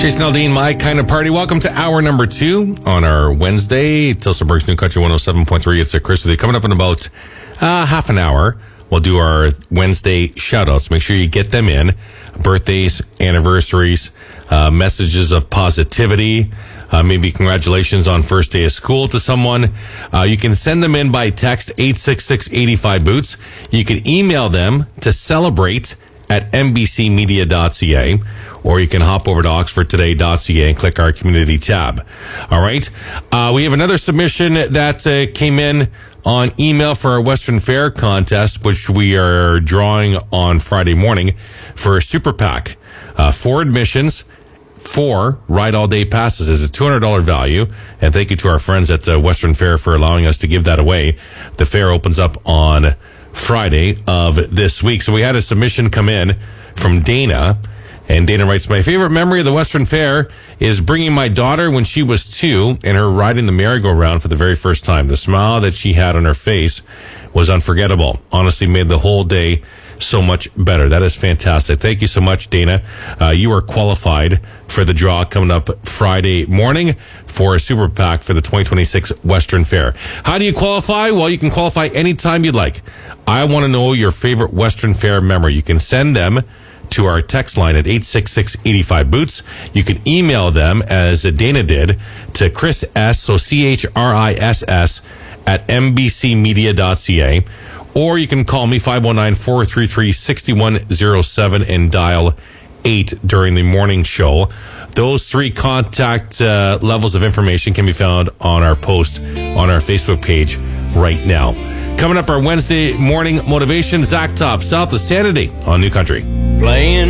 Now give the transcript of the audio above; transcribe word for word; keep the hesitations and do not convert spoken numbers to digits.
Jason Aldean, My Kind of Party. Welcome to hour number two on our Wednesday. Tilsonburg's New Country one oh seven point three. It's a Chris with you. Coming up in about uh, half an hour, we'll do our Wednesday shout-outs. Make sure you get them in. Birthdays, anniversaries, uh, messages of positivity, uh, maybe congratulations on first day of school to someone. Uh, you can send them in by text eight six six, eight five, boots. You can email them to celebrate at n b c media dot c a, or you can hop over to oxford today dot c a and click our community tab. All right. Uh, we have another submission that uh, came in on email for our Western Fair contest, which we are drawing on Friday morning for a super PAC. Uh, four admissions, four ride all day passes is a two hundred dollars value. And thank you to our friends at uh, Western Fair for allowing us to give that away. The fair opens up on Friday of this week. So we had a submission come in from Dana, and Dana writes, my favorite memory of the Western Fair is bringing my daughter when she was two and her riding the merry-go-round for the very first time. The smile that she had on her face was unforgettable. Honestly, made the whole day so much better. That is fantastic. Thank you so much, Dana. Uh, you are qualified for the draw coming up Friday morning for a super PAC for the twenty twenty-six Western Fair. How do you qualify? Well, you can qualify anytime you'd like. I want to know your favorite Western Fair memory. You can send them to our text line at eight six six, eight five, boots. You can email them, as Dana did, to Chris S, so C H R I S S, at n b c media dot c a. Or you can call me, five one nine, four three three, six one zero seven, and dial eight during the morning show. Those three contact uh, levels of information can be found on our post on our Facebook page right now. Coming up, our Wednesday morning motivation, Zach Top, South of Sanity on New Country. Playing